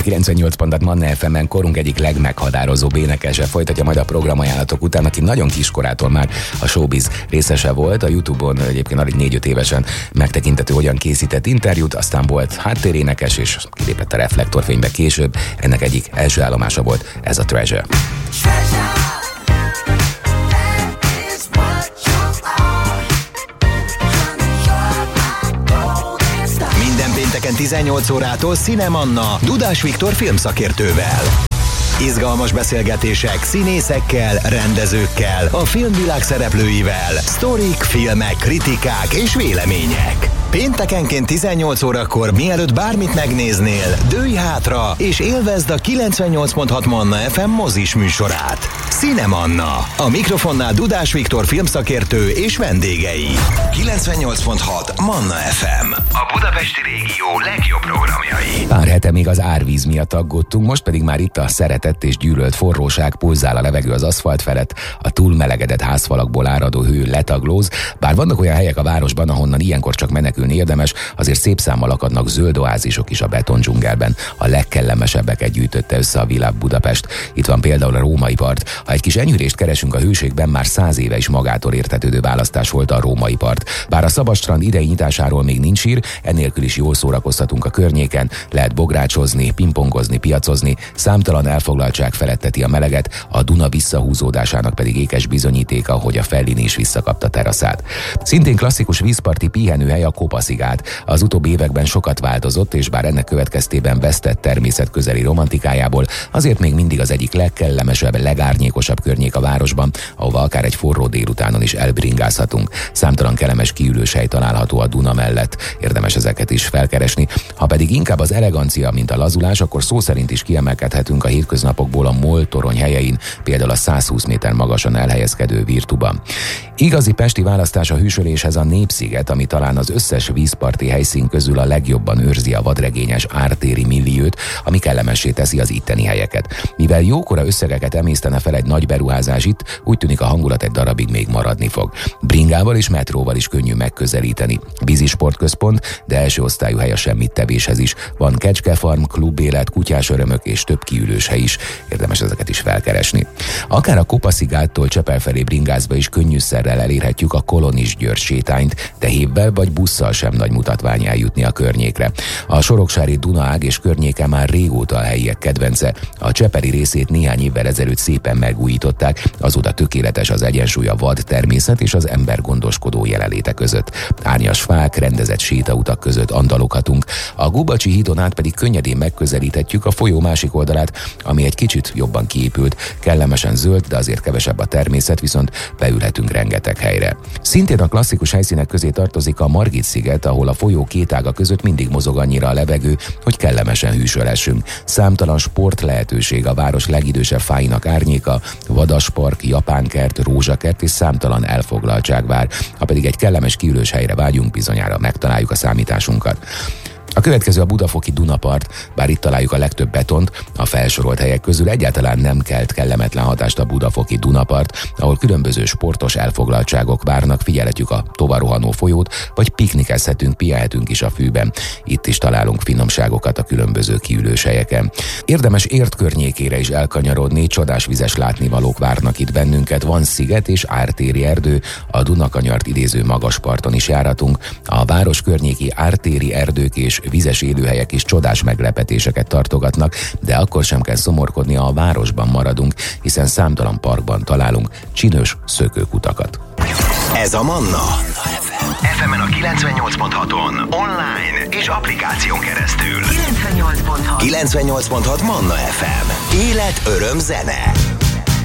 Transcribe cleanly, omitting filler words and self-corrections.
98 pontot Manna FM-en korunk egyik legmeghatározóbb énekese folytatja majd a programajánlatok után, aki nagyon kiskorától már a showbiz részese volt. A YouTube-on egyébként alig 4-5 évesen megtekintető, hogyan készített interjút, aztán volt háttérénekes, és kilépett a reflektorfénybe később. Ennek egyik első állomása volt ez a Treasure. Pénteken 18 órától Színe Manna Dudás Viktor filmszakértővel. Izgalmas beszélgetések színészekkel, rendezőkkel, a filmvilág szereplőivel, sztorik, filmek, kritikák és vélemények. Péntekenként 18 órakor, mielőtt bármit megnéznél, dőlj hátra és élvezd a 98.6 Manna FM mozis műsorát. Színe Manna. A mikrofonnál Dudás Viktor filmszakértő és vendégei. 98.6 Manna FM. A budapesti régió legjobb programjai. Pár hete még az árvíz miatt aggódtunk, most pedig már itt a szeretett és gyűlölt forróság, pulzál a levegő az aszfalt felett, a túlmelegedett házfalakból áradó hő letaglóz. Bár vannak olyan helyek a városban, ahonnan ilyenkor csak menekülni érdemes, azért szép számmal akadnak zöld oázisok is a betondzsungelben. A legkellemesebbeket gyűjtötte össze a Világ Budapest. Itt van például a Római part. Ha egy kis enyhülést keresünk a hőségben, már 100 éve is magától értetődő választás volt a Római part. Bár a Szabadstrand idei nyitásáról még nincs hír, ennélkül is jól szórakoztatunk a környéken, lehet bográcsozni, pingpongozni, piacozni, számtalan elfoglaltság feletteti a meleget, a Duna visszahúzódásának pedig ékes bizonyítéka, hogy a Fellini is visszakapta teraszát. Szintén klasszikus vízparti pihenőhely a Kopaszigát. Az utóbbi években sokat változott, és bár ennek következtében vesztett természetközeli romantikájából, azért még mindig az egyik legkellemesebb, legárnyékosabb környék a városban, ahova akár egy forró délutánon is elbringázhatunk. Számtalan kellemes kiülős hely található a Duna mellett, érdemes ezeket is felkeresni. Ha pedig inkább az elegancia, mint a lazulás, akkor szó szerint is kiemelkedhetünk a hétköznapokból a MOL torony helyein, például a 120 méter magasan elhelyezkedő Virtuban. Igazi pesti választás a hűsöléshez a Népsziget, ami talán az összes vízparti helyszín közül a legjobban őrzi a vadregényes ártéri milliót, ami kellemessé teszi az itteni helyeket. Mivel jókora összegeket emésztene fel egy nagy beruházás itt, úgy tűnik a hangulat egy darabig még maradni fog. Bringával és metróval is könnyű megközelíteni. Vízisportközpont, de első osztályú hely a semmittevéshez is. Van kecskefarm, klubélet, kutyás örömök és több kiülős hely is. Érdemes ezeket is felkeresni. Akár a Kopaszigától Csepel felé bringázva is könnyűszerrel elérhetjük a Kolonis György sétányt, de hévvel vagy busszal sem nagy mutatvány eljutni a környékre. A soroksári Dunaág és környéke már régóta a helyiek kedvence. A csepeli részét néhány évvel ezelőtt szépen megújították, azóta tökéletes az egyensúly a vad természet és az ember gondoskodó jelenléte között. Árnyas fák, rendezett sétautak között andaloghatunk. A Gubacsi hídon át pedig könnyedén megközelíthetjük a folyó másik oldalát, ami egy kicsit jobban kiépült, kellemesen zöld, de azért kevesebb a természet, viszont beülhetünk rengeteg helyre. Szintén a klasszikus helyszínek közé tartozik a Margit-sziget, ahol a folyó két ága között mindig mozog annyira a levegő, hogy kellemesen hűsölhessünk. Számtalan sport lehetőség, a város legidősebb fáinak árnyéka, vadaspark, japánkert, rózsakert és számtalan elfoglaltság vár. Ha pedig egy kellemes kiülős helyre vágyunk, bizonyára megtaláljuk a számításunkat. A következő a budafoki Dunapart, bár itt találjuk a legtöbb betont, a felsorolt helyek közül egyáltalán nem kelt kellemetlen hatást a budafoki Dunapart, ahol különböző sportos elfoglaltságok várnak, figyelhetjük a tovarohanó folyót, vagy piknikezhetünk, pihenhetünk is a fűben. Itt is találunk finomságokat a különböző kiülős helyeken. Érdemes Érd környékére is elkanyarodni, csodás vizes látnivalók várnak itt bennünket, van sziget és ártéri erdő, a Dunakanyart idéző magasparton is járhatunk, a város környéki ártéri erdők és vizes élőhelyek is csodás meglepetéseket tartogatnak, de akkor sem kell szomorkodni, ha a városban maradunk, hiszen számtalan parkban találunk csinos szökőkutakat. Ez a Manna FM-en a 98.6-on, online és applikáción keresztül. 98.6 Manna FM. Élet, öröm, zene.